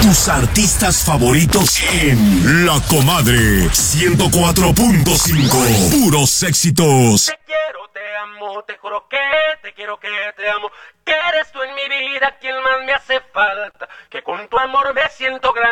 Tus artistas favoritos en La Comadre 104.5. Puros éxitos. Te quiero, te amo, te juro que te quiero, que te amo. Que eres tú en mi vida quien más me hace falta. Que con tu amor me siento grande.